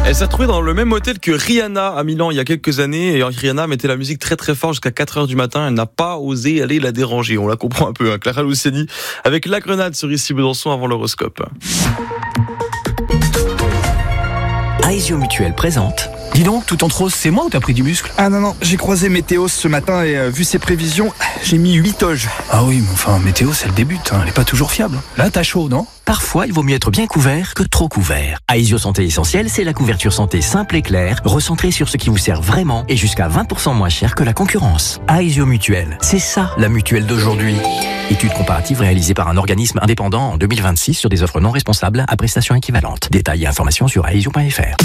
Elle s'est retrouvée dans le même hôtel que Rihanna à Milan il y a quelques années. Et Rihanna mettait la musique très très fort jusqu'à 4h du matin. Elle n'a pas osé aller la déranger. On la comprend un peu, hein. Clara Luciani avec La Grenade sur Ici Besançon avant l'horoscope. Aesio Mutuel présente. Dis donc, tout en rose, c'est moi ou t'as pris du muscle ? Ah non, j'ai croisé Météo ce matin et vu ses prévisions, j'ai mis 8 toges. Ah oui, mais enfin, Météo, c'est le début, elle est pas toujours fiable. Là, t'as chaud, non ? Parfois, il vaut mieux être bien couvert que trop couvert. Aesio Santé Essentielle, c'est la couverture santé simple et claire, recentrée sur ce qui vous sert vraiment et jusqu'à 20% moins cher que la concurrence. Aesio Mutuel, c'est ça la mutuelle d'aujourd'hui. Étude comparative réalisée par un organisme indépendant en 2026 sur des offres non responsables à prestations équivalentes. Détails et informations sur aesio.fr.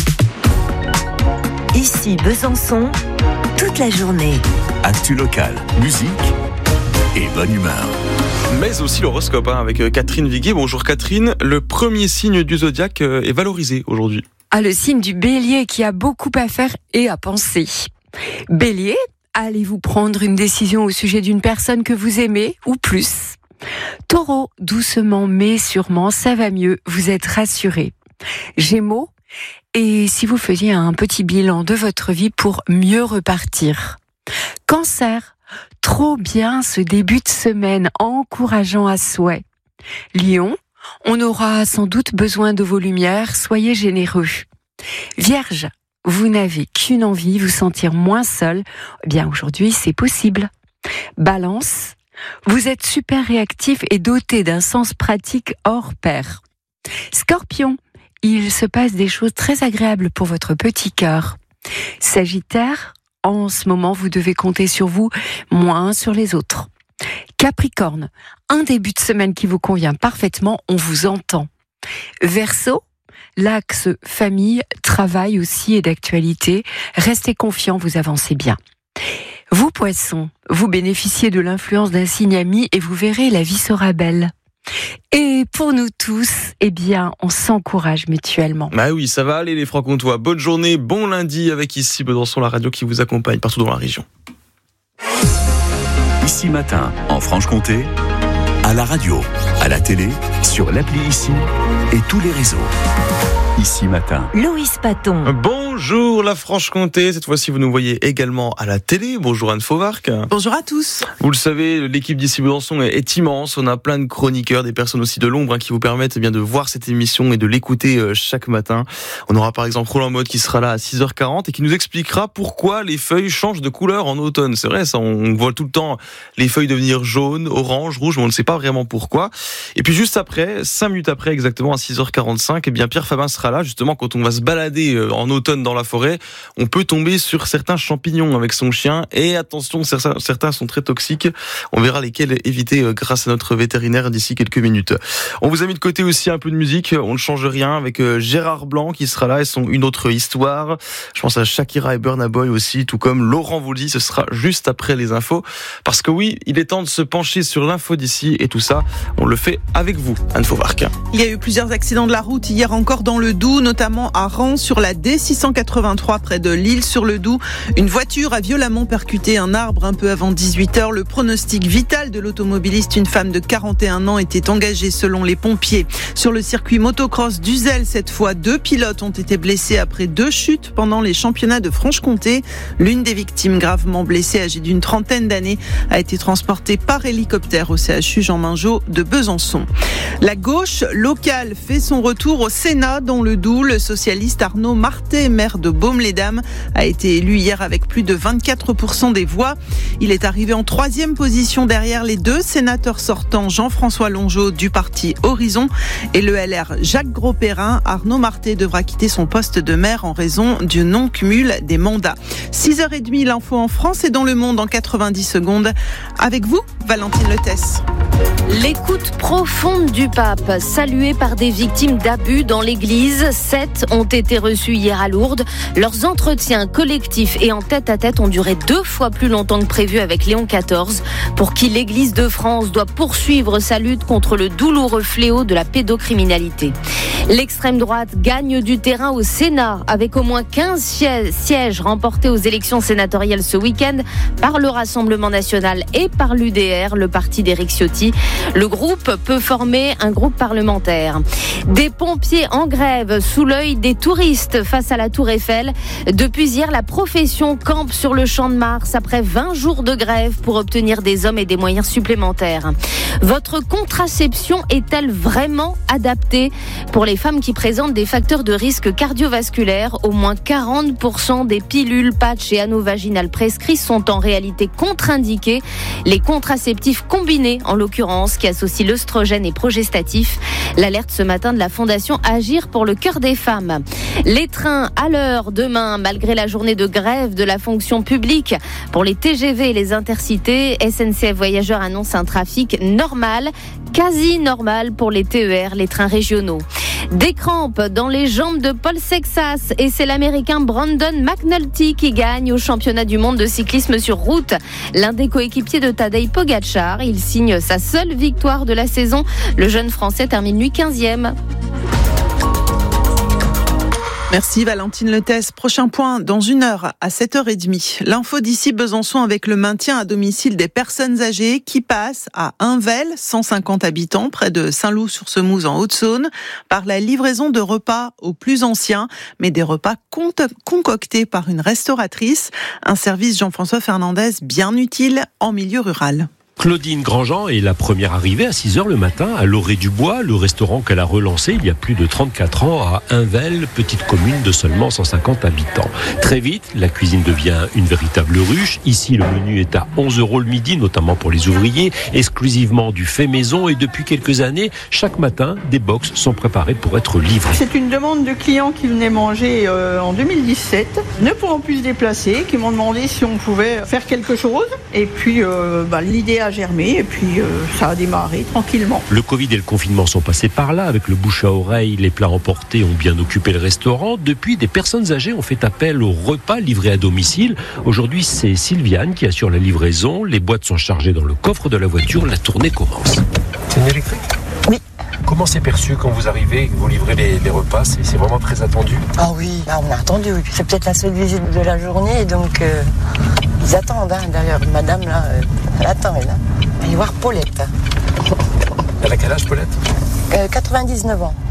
Ici Besançon, toute la journée. Actu locale, musique et bonne humeur. Mais aussi l'horoscope avec Catherine Viguier. Bonjour Catherine, le premier signe du zodiaque est valorisé aujourd'hui. Le signe du Bélier qui a beaucoup à faire et à penser. Bélier, allez-vous prendre une décision au sujet d'une personne que vous aimez ou plus ? Taureau, doucement mais sûrement, ça va mieux, vous êtes rassuré. Gémeaux, et si vous faisiez un petit bilan de votre vie pour mieux repartir ? Cancer, trop bien ce début de semaine, encourageant à souhait. Lion, on aura sans doute besoin de vos lumières, soyez généreux. Vierge, vous n'avez qu'une envie, vous sentir moins seul. Bien aujourd'hui, c'est possible. Balance, vous êtes super réactif et doté d'un sens pratique hors pair. Scorpion, il se passe des choses très agréables pour votre petit cœur. Sagittaire, en ce moment, vous devez compter sur vous, moins sur les autres. Capricorne, un début de semaine qui vous convient parfaitement, on vous entend. Verseau, l'axe famille, travail aussi est d'actualité. Restez confiants, vous avancez bien. Vous, Poissons, vous bénéficiez de l'influence d'un signe ami et vous verrez, la vie sera belle. Et pour nous tous, on s'encourage mutuellement. Bah oui, ça va aller les Francs-Comtois. Bonne journée, bon lundi avec Ici Besançon, la radio qui vous accompagne partout dans la région. Ici Matin, en Franche-Comté, à la radio, à la télé, sur l'appli Ici et tous les réseaux. Ici Matin. Loïs Paton. Bonjour la Franche-Comté, cette fois-ci vous nous voyez également à la télé. Bonjour Anne Fauvarc. Bonjour à tous. Vous le savez, l'équipe d'Ici Besançon est immense, on a plein de chroniqueurs, des personnes aussi de l'ombre qui vous permettent de voir cette émission et de l'écouter chaque matin. On aura par exemple Roland Mode qui sera là à 6h40 et qui nous expliquera pourquoi les feuilles changent de couleur en automne. C'est vrai, ça, on voit tout le temps les feuilles devenir jaunes, orange, rouge, mais on ne sait pas vraiment pourquoi. Et puis juste après, 5 minutes après exactement à 6h45, Pierre Fabin sera là justement quand on va se balader en automne dans la forêt. On peut tomber sur certains champignons avec son chien et attention, certains sont très toxiques. On verra lesquels éviter grâce à notre vétérinaire d'ici quelques minutes. On vous a mis de côté aussi un peu de musique, on ne change rien avec Gérard Blanc qui sera là et son Une autre histoire. Je pense à Shakira et Burna Boy aussi, tout comme Laurent Voulzy. Ce sera juste après les infos parce que oui, il est temps de se pencher sur l'info d'ici et tout ça, on le fait avec vous, Anne Fauvarc. Il y a eu plusieurs accidents de la route hier encore dans le Doubs, notamment à Rans sur la D683 près de Lille-sur-le-Doubs. Une voiture a violemment percuté un arbre un peu avant 18h. Le pronostic vital de l'automobiliste, une femme de 41 ans, était engagée selon les pompiers. Sur le circuit motocross d'Uzel, cette fois, 2 pilotes ont été blessés après 2 chutes pendant les championnats de Franche-Comté. L'une des victimes gravement blessée, âgée d'une trentaine d'années, a été transportée par hélicoptère au CHU Jean Mingeot de Besançon. La gauche locale fait son retour au Sénat dans le Doubs. Le socialiste Arnaud Martet, maire de Baume-les-Dames, a été élu hier avec plus de 24% des voix. Il est arrivé en 3e position derrière les 2 sénateurs sortants, Jean-François Longeot du parti Horizon et le LR Jacques Grosperrin. Arnaud Martet devra quitter son poste de maire en raison du non-cumul des mandats. 6h30, l'info en France et dans le monde en 90 secondes. Avec vous, Valentine Letesse. L'écoute profonde du pape, saluée par des victimes d'abus dans l'église. 7 ont été reçus hier à Lourdes. Leurs entretiens collectifs et en tête-à-tête ont duré 2 fois plus longtemps que prévu avec Léon XIV, pour qui l'église de France doit poursuivre sa lutte contre le douloureux fléau de la pédocriminalité. L'extrême droite gagne du terrain au Sénat avec au moins 15 sièges remportés aux élections sénatoriales ce week-end par le Rassemblement national et par l'UDR, le parti d'Éric Ciotti. Le groupe peut former un groupe parlementaire. Des pompiers en grève grève sous l'œil des touristes face à la Tour Eiffel. Depuis hier, la profession campe sur le Champ de Mars après 20 jours de grève pour obtenir des hommes et des moyens supplémentaires. Votre contraception est-elle vraiment adaptée pour les femmes qui présentent des facteurs de risque cardiovasculaire? Au moins 40% des pilules, patchs et anneaux vaginales prescrits sont en réalité contre-indiqués. Les contraceptifs combinés, en l'occurrence, qui associent l'œstrogène et progestatif. L'alerte ce matin de la Fondation Agir pour le cœur des femmes. Les trains à l'heure demain, malgré la journée de grève de la fonction publique. Pour les TGV et les intercités, SNCF Voyageurs annonce un trafic normal, quasi normal pour les TER, les trains régionaux. Des crampes dans les jambes de Paul Sexas et c'est l'Américain Brandon McNulty qui gagne au championnat du monde de cyclisme sur route. L'un des coéquipiers de Tadej Pogačar, il signe sa seule victoire de la saison. Le jeune Français termine lui 15e. Merci Valentine Lethès. Prochain point dans 1 heure à 7h30. L'info d'ici Besançon avec le maintien à domicile des personnes âgées qui passent à Unvel, 150 habitants, près de Saint-Loup-sur-Semouse en Haute-Saône, par la livraison de repas aux plus anciens, mais des repas concoctés par une restauratrice. Un service Jean-François Fernandez bien utile en milieu rural. Claudine Grandjean est la première arrivée à 6h le matin à Loré-du-Bois, le restaurant qu'elle a relancé il y a plus de 34 ans à Unvel, petite commune de seulement 150 habitants. Très vite, la cuisine devient une véritable ruche. Ici, le menu est à 11 € le midi, notamment pour les ouvriers, exclusivement du fait maison. Et depuis quelques années, chaque matin, des box sont préparés pour être livrés. C'est une demande de clients qui venaient manger en 2017, ne pouvant plus se déplacer, qui m'ont demandé si on pouvait faire quelque chose. Et puis, l'idée a germé et puis ça a démarré tranquillement. Le Covid et le confinement sont passés par là. Avec le bouche à oreille, les plats emportés ont bien occupé le restaurant. Depuis, des personnes âgées ont fait appel aux repas livrés à domicile. Aujourd'hui, c'est Sylviane qui assure la livraison. Les boîtes sont chargées dans le coffre de la voiture. La tournée commence. C'est une électrique ? Oui. Comment c'est perçu quand vous arrivez et que vous livrez les repas? C'est vraiment très attendu? Ah oui, on a attendu. C'est peut-être la seule visite de la journée, donc ils attendent. D'ailleurs, madame, là, elle attend. Elle va y voir Paulette. Elle a quel âge, Paulette? 99 ans.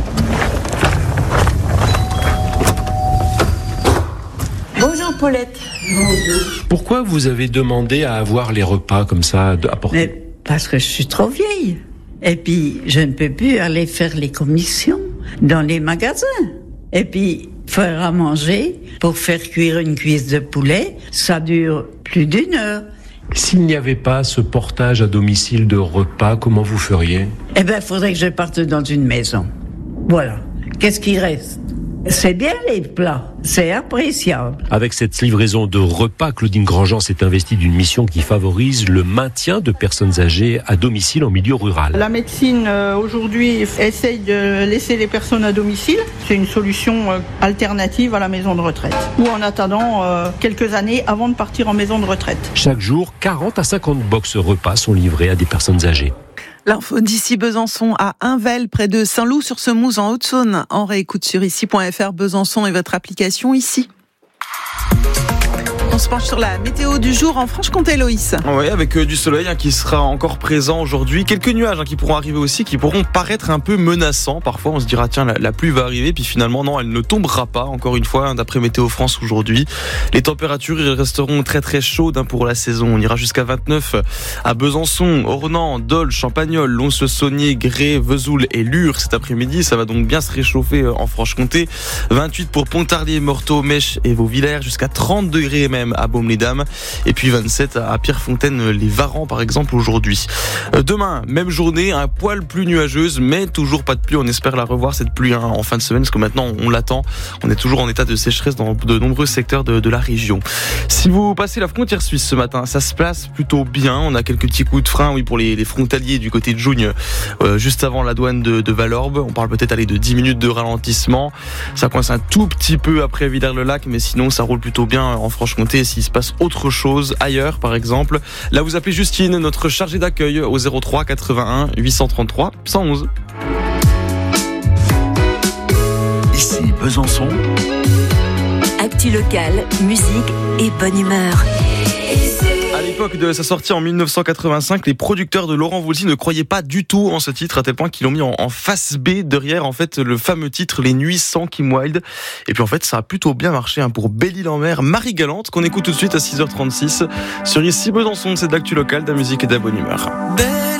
Bonjour, Paulette. Bonjour. Pourquoi vous avez demandé à avoir les repas comme ça apportés? Mais parce que je suis trop vieille. Et puis, je ne peux plus aller faire les commissions dans les magasins. Et puis, faire à manger pour faire cuire une cuisse de poulet, ça dure plus d'1 heure. S'il n'y avait pas ce portage à domicile de repas, comment vous feriez? Eh bien, il faudrait que je parte dans une maison. Voilà. Qu'est-ce qui reste? C'est bien les plats, c'est appréciable. Avec cette livraison de repas, Claudine Grandjean s'est investie d'une mission qui favorise le maintien de personnes âgées à domicile en milieu rural. La médecine aujourd'hui essaye de laisser les personnes à domicile. C'est une solution alternative à la maison de retraite. Ou en attendant quelques années avant de partir en maison de retraite. Chaque jour, 40 à 50 box repas sont livrés à des personnes âgées. L'info d'ici Besançon à Unvel, près de Saint-Loup-sur-Semouse en Haute-Saône. En réécoute sur ici.fr Besançon et votre application ici. On se penche sur la météo du jour en Franche-Comté, Loïs. Oui, avec du soleil qui sera encore présent aujourd'hui. Quelques nuages qui pourront arriver aussi, qui pourront paraître un peu menaçants. Parfois, on se dira, tiens, la pluie va arriver. Puis finalement, non, elle ne tombera pas. Encore une fois, d'après Météo France aujourd'hui. Les températures resteront très très chaudes pour la saison. On ira jusqu'à 29 à Besançon, Ornans, Dole, Champagnole, Lons-le-Saunier, Grès, Vesoul et Lure cet après-midi. Ça va donc bien se réchauffer en Franche-Comté. 28 pour Pontarlier, Morteau, Mèche et Vauvillers. Jusqu'à 30 degrés même à Baume-les-Dames, et puis 27 à Pierrefontaine-les-Varans par exemple aujourd'hui. Demain, même journée, un poil plus nuageuse, mais toujours pas de pluie. On espère la revoir cette pluie en fin de semaine, parce que maintenant on l'attend. On est toujours en état de sécheresse dans de nombreux secteurs de la région. Si vous passez la frontière suisse ce matin, ça se place plutôt bien. On a quelques petits coups de frein, oui, pour les frontaliers du côté de Jougne, juste avant la douane de Valorbe. On parle peut-être de 10 minutes de ralentissement. Ça coince un tout petit peu après Villers-le-Lac, mais sinon ça roule plutôt bien en Franche-Comté. S'il se passe autre chose ailleurs, par exemple, là vous appelez Justine, notre chargée d'accueil, au 03 81 833 111. Ici Besançon. Actu locale, musique et bonne humeur. À l'époque de sa sortie en 1985, les producteurs de Laurent Voulzy ne croyaient pas du tout en ce titre, à tel point qu'ils l'ont mis en face B derrière, en fait, le fameux titre Les Nuits sans Kim Wilde. Et puis en fait, ça a plutôt bien marché pour Belle-Île-en-Mer, Marie Galante, qu'on écoute tout de suite à 6h36 sur Ici Besançon. C'est de l'actu locale, de la musique et de la bonne humeur.